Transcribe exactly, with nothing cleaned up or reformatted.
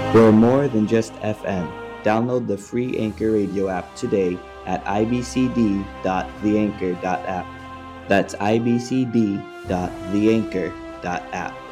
We're more than just F M. Download the free Anchor Radio app today at i b c d dot the anchor dot app. That's i b c d dot the anchor dot app.